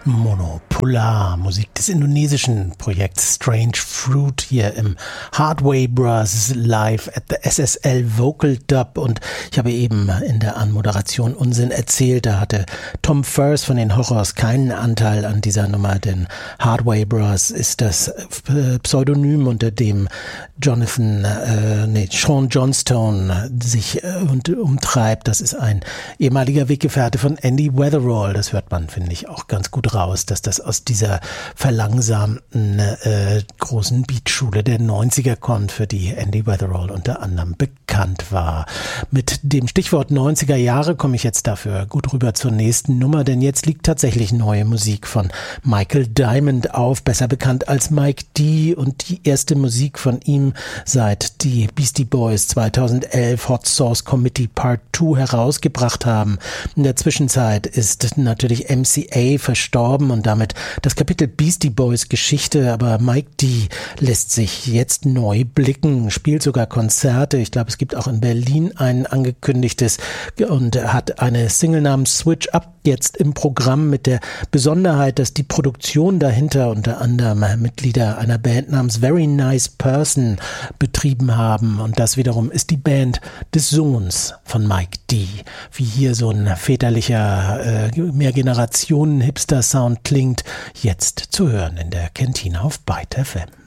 Monopolar, Musik des indonesischen Projekts Strange Fruit hier im Hardway Bros live at the SSL Vocal Dub. Und ich habe eben in der Anmoderation Unsinn erzählt, da hatte Tom Furse von den Horrors keinen Anteil an dieser Nummer, denn Hardway Bros ist das Pseudonym, unter dem Sean Johnstone sich umtreibt. Das ist ein ehemaliger Weggefährte von Andy Weatherall. Das hört man, finde ich, auch ganz gut raus, dass das aus dieser verlangsamten großen Beatschule der 90er kommt, für die Andy Weatherall unter anderem bekannt war. Mit dem Stichwort 90er Jahre komme ich jetzt dafür gut rüber zur nächsten Nummer, denn jetzt liegt tatsächlich neue Musik von Michael Diamond auf, besser bekannt als Mike D, und die erste Musik von ihm, seit die Beastie Boys 2011 Hot Sauce Committee Part 2 herausgebracht haben. In der Zwischenzeit ist natürlich MCA verstorben und damit das Kapitel Beastie Boys Geschichte, aber Mike D lässt sich jetzt neu blicken, spielt sogar Konzerte. Ich glaube, es gibt auch in Berlin ein angekündigtes und hat eine Single namens Switch Up jetzt im Programm, mit der Besonderheit, dass die Produktion dahinter unter anderem Mitglieder einer Band namens Very Nice Person betrieben haben, und das wiederum ist die Band des Sohns von Mike D. Wie hier so ein väterlicher Mehrgenerationen-Hipster-Sound klingt, jetzt zu hören in der Kantine auf Byte FM.